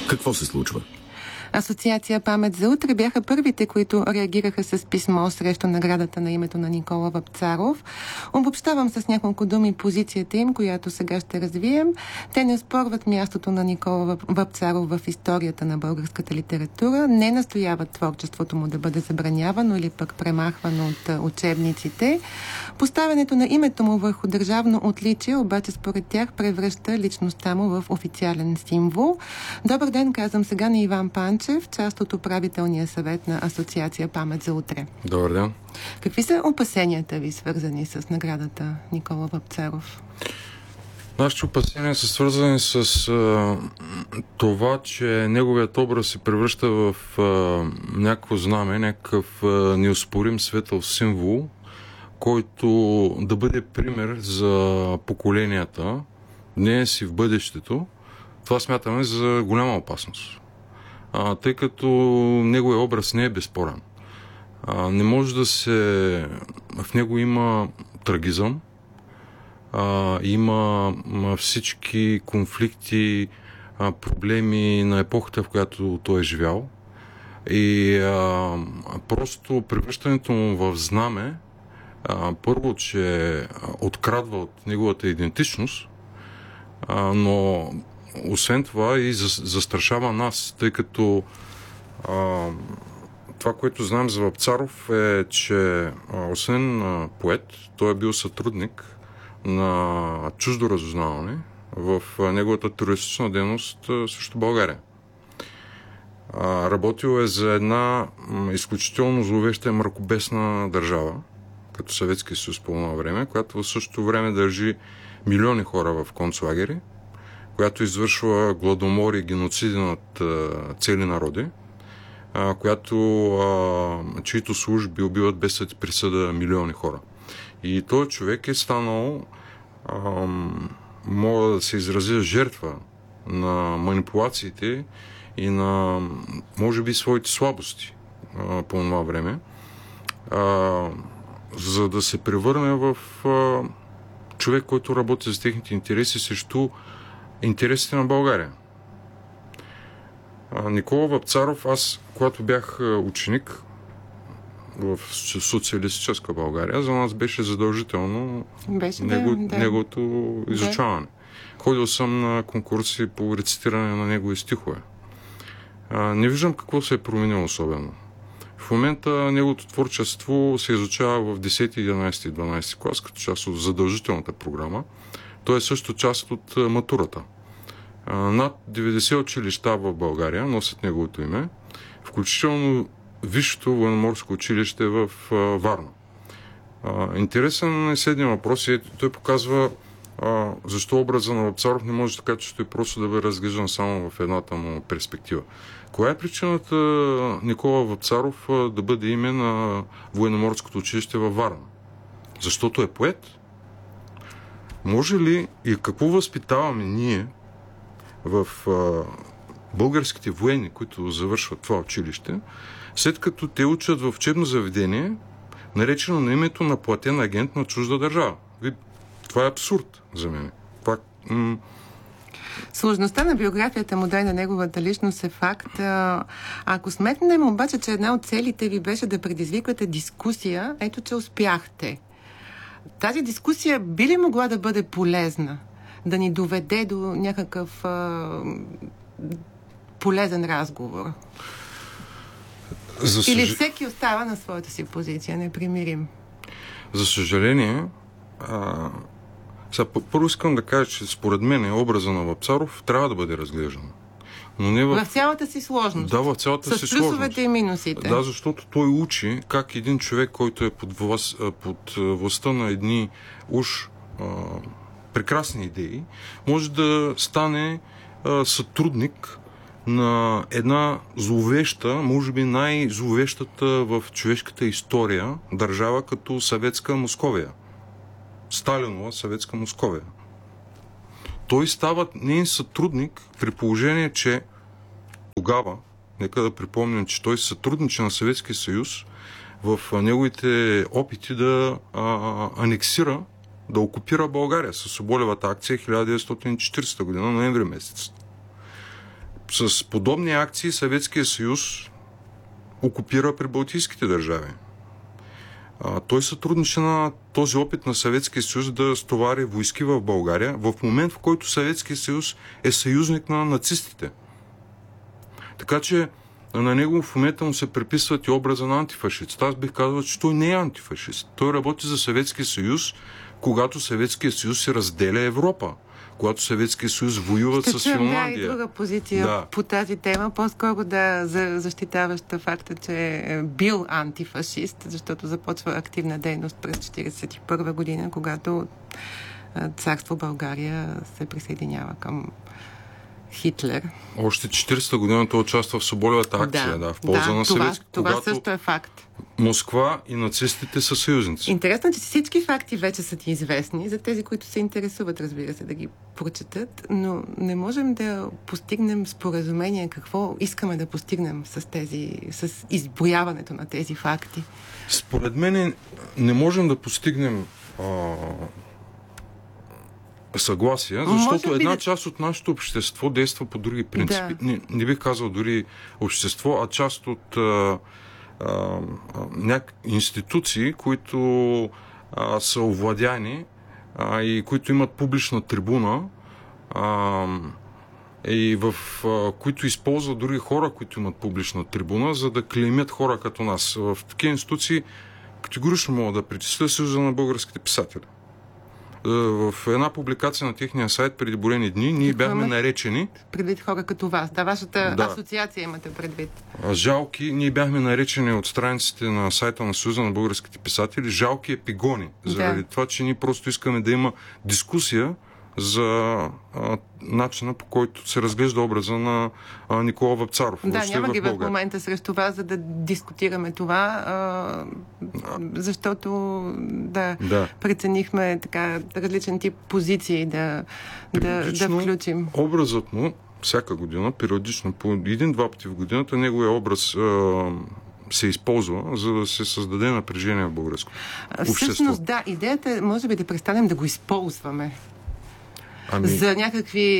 Какво се случва? Асоциация Памет за утре бяха първите, които реагираха с писмо срещу наградата на името на Никола Вапцаров. Обобщавам с няколко думи позицията им, която сега ще развием. Те не оспорват мястото на Никола Вапцаров в историята на българската литература, не настояват творчеството му да бъде забранявано или пък премахвано от учебниците. Поставянето на името му върху държавно отличие обаче според тях превръща личността му в официален символ. Добър ден, казвам сега на Иван Панчев, част от управителния съвет на Асоциация Памет за утре. Добър ден. Какви са опасенията ви, свързани с наградата Никола Вапцаров? Нашите опасения са свързани с това, че неговият образ се превръща в някакво знаме, някакъв неоспорим светъл символ, който да бъде пример за поколенията днес и в бъдещето. Това смятаме за голяма опасност. Тъй като неговият образ не е безспорен. Не може да се... В него има трагизъм, има всички конфликти, проблеми на епохата, в която той е живял. И просто превръщането му в знаме, първо, че открадва от неговата идентичност, но освен това и застрашава нас, тъй като това, което знаем за Вапцаров е, че освен поет, той е бил сътрудник на чуждо разузнаване в неговата терористична дейност срещу България. Работил е за една изключително зловеща и мракобесна държава, като Съветския съюз по това време, която в същото време държи милиони хора в концлагери, която извършва гладомори и геноциди над цели народи, чието служби убиват без съд и присъда милиони хора. И този човек е станал, мога да се изразя, жертва на манипулациите и на, може би, своите слабости по това време, за да се превърне в човек, който работи за техните интереси срещу интересите на България. Никола Вапцаров, аз, когато бях ученик в социалистическа България, за нас беше задължително неговото изучаване. Ходил съм на конкурси по рецитиране на негови стихове. Не виждам какво се е променило особено. В момента неговото творчество се изучава в 10, 11 и 12 клас, като част от задължителната програма. Той е също част от матурата. Над 90 училища в България носят неговото име, включително Висшето военноморско училище в Варна. Интересен е следния въпрос и той показва защо образа на Вапцаров не може така често и просто да бъде разглеждан само в едната му перспектива. Коя е причината Никола Вапцаров да бъде име на военноморското училище във Варна? Защото е поет? Може ли и какво възпитаваме ние в българските военни, които завършват това училище, след като те учат в учебно заведение, наречено на името на платен агент на чужда държава? Това е абсурд за мен. Сложността на биографията му дай на неговата личност е факт. Ако сметнем обаче, че една от целите ви беше да предизвиквате дискусия, ето че успяхте. Тази дискусия би ли могла да бъде полезна? Да ни доведе до някакъв полезен разговор? Или всеки остава на своята си позиция, непримирим? За съжаление, първо искам да кажа, че според мен образа на Вапцаров трябва да бъде разглеждан. Но не в цялата си сложност. Да, в цялата си сложност. С плюсовете и минусите. Да, защото той учи как един човек, който е под властта на едни прекрасни идеи, може да стане сътрудник на една зловеща, може би най-зловещата в човешката история държава като Съветска Московия. Сталинова Съветска Московия. Той става нейн сътрудник при положение, че тогава, нека да припомням, че той сътрудничи на Съветския съюз в неговите опити да анексира, да окупира България с Соболевата акция 1940 година, ноември месец. с подобни акции Съветския съюз окупира прибалтийските държави. Той сътрудничи на този опит на Съветския съюз да стовари войски в България в момент, в който Съветския съюз е съюзник на нацистите. Така че на него в момента му се приписват и образа на антифашист. Аз бих казал, че той не е антифашист. Той работи за Съветския съюз, когато Съветския съюз се разделя Европа. Когато Съветския съюз воюва с Финландия. И друга позиция по тази тема, по-скоро да защитаваща факта, че е бил антифашист, защото започва активна дейност през 1941 година, когато царство България се присъединява към Хитлер. Още 40-та година той участва в Соболевата акция, в полза на съветски. Това също е факт. Москва и нацистите са съюзници. Интересно, че всички факти вече са ти известни, за тези, които се интересуват, разбира се, да ги прочетат, но не можем да постигнем споразумение какво искаме да постигнем с изброяването на тези факти. Според мен не можем да постигнем съгласие, защото една част от нашето общество действа по други принципи. Да. Не бих казал дори общество, а част от институции, които са овладяни и които имат публична трибуна и в които използват други хора, които имат публична трибуна, за да клеймят хора като нас. В такива институции категорично мога да причисля Съюза на българските писатели. В една публикация на техния сайт преди броени дни ние бяхме наречени... Предвид хора като вас. Вашата асоциация имате предвид. Жалки, ние бяхме наречени от страниците на сайта на Съюза на българските писатели жалки епигони. Заради това, че ние просто искаме да има дискусия за начина, по който се разглежда образа на Никола Вапцаров. Няма ги в момента срещу вас, за да дискутираме това, защото преценихме така различен тип позиции да включим. Образът му всяка година, периодично, по 1-2 пъти в годината, неговия образ се използва, за да се създаде напрежение в българско общество. Всъщност, идеята е, може би, да престанем да го използваме за някакви